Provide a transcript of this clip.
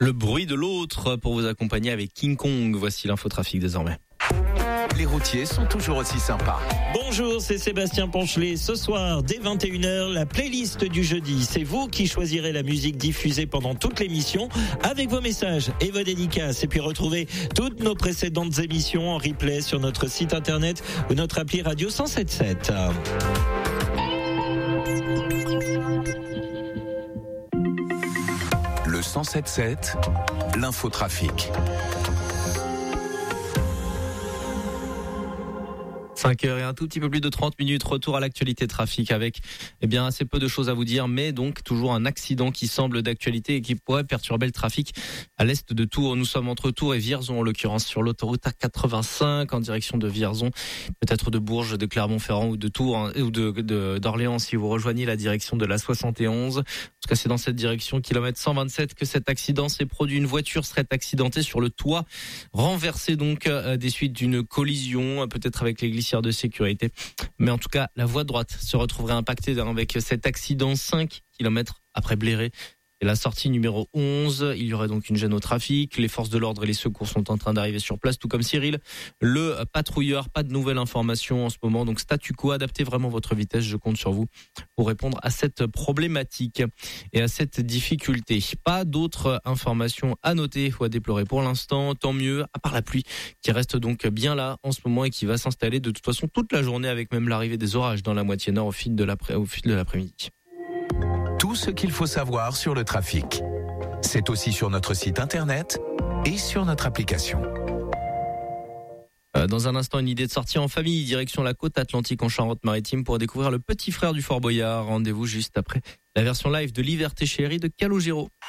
Le bruit de l'autre pour vous accompagner avec King Kong. Voici l'infotrafic désormais. Les routiers sont toujours aussi sympas. Bonjour, c'est Sébastien Ponchelet. Ce soir, dès 21h, la playlist du jeudi. C'est vous qui choisirez la musique diffusée pendant toute l'émission avec vos messages et vos dédicaces. Et puis retrouvez toutes nos précédentes émissions en replay sur notre site internet ou notre appli Radio 107.7. Le 107.7, l'infotrafic. 5h et un tout petit peu plus de 30 minutes. Retour à l'actualité trafic avec, assez peu de choses à vous dire, mais donc toujours un accident qui semble d'actualité et qui pourrait perturber le trafic à l'est de Tours. Nous sommes entre Tours et Vierzon, en l'occurrence, sur l'autoroute A85 en direction de Vierzon, peut-être de Bourges, de Clermont-Ferrand ou de Tours, ou d'Orléans si vous rejoignez la direction de la 71. En tout cas, c'est dans cette direction, kilomètre 127, que cet accident s'est produit. Une voiture serait accidentée sur le toit, renversée donc des suites d'une collision, peut-être avec les glissières de sécurité. Mais en tout cas, la voie droite se retrouverait impactée avec cet accident 5 km après Bléré. Et la sortie numéro 11, il y aurait donc une gêne au trafic. Les forces de l'ordre et les secours sont en train d'arriver sur place, tout comme Cyril, le patrouilleur. Pas de nouvelles informations en ce moment, donc statu quo, adaptez vraiment votre vitesse, je compte sur vous pour répondre à cette problématique et à cette difficulté. Pas d'autres informations à noter ou à déplorer pour l'instant, tant mieux, à part la pluie qui reste donc bien là en ce moment et qui va s'installer de toute façon toute la journée avec même l'arrivée des orages dans la moitié nord au fil de l'après-midi. Tout ce qu'il faut savoir sur le trafic. C'est aussi sur notre site internet et sur notre application. Dans un instant, une idée de sortie en famille, direction la côte atlantique en Charente-Maritime pour découvrir le petit frère du Fort Boyard. Rendez-vous juste après la version live de Liberté Chérie de Calogero.